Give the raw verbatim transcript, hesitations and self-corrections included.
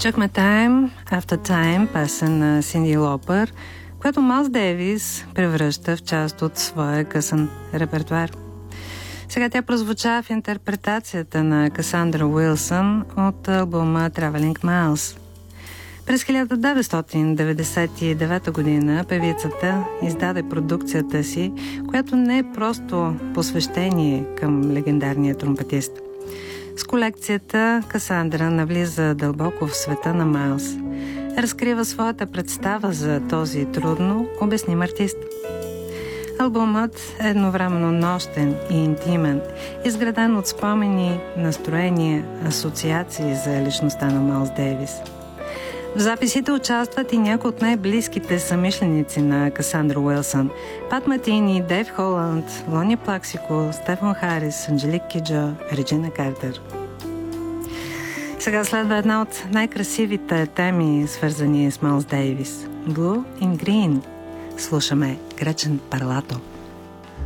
Чухме Time After Time, песен на Синди Лопър, която Майлс Дейвис превръща в част от своя късен репертуар. Сега тя прозвуча в интерпретацията на Касандра Уилсън от албума Traveling Miles. През хиляда деветстотин деветдесет и девета година певицата издаде продукцията си, която не е просто посвещение към легендарния тромпетист. С колекцията Касандра навлиза дълбоко в света на Майлс. Разкрива своята представа за този трудно обясним артист. Албумът е едновременно нощен и интимен, изграден от спомени, настроения, асоциации за личността на Майлс Дейвис. В записите участват и някои от най-близките съмишленици на Касандра Уилсън – Пат Метини, Дейв Холанд, Лони Плаксико, Стефан Харис, Анджелик Киджо, Реджина Картер. Сега следва една от най-красивите теми, свързани с Майлс Дейвис – Blue and Green. Слушаме Гречен Парлато.